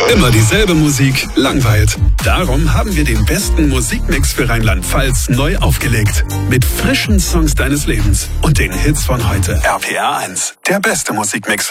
Immer dieselbe Musik langweilt. Darum haben wir den besten Musikmix für Rheinland-Pfalz neu aufgelegt. Mit frischen Songs deines Lebens und den Hits von heute. RPR 1, der beste Musikmix.